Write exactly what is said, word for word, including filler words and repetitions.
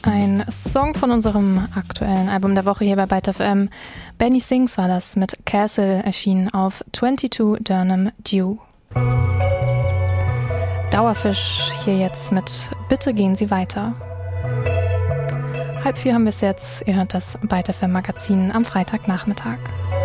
Ein Song von unserem aktuellen Album der Woche hier bei Byte F M. Benny Sings war das mit Castle, erschienen auf zweiundzwanzig Durham Dew. Dauerfisch hier jetzt mit Bitte gehen Sie weiter. Halb vier haben wir es jetzt. Ihr hört das Byte F M Magazin am Freitagnachmittag.